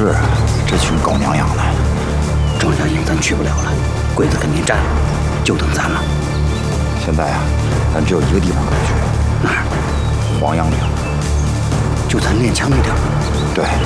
是啊，这群狗娘养的。 庄稼营咱去不了了，鬼子肯定占了，就等咱了。 现在啊，咱只有一个地方可以去， 哪儿？ 黄杨岭。 就咱练枪那地儿。 对。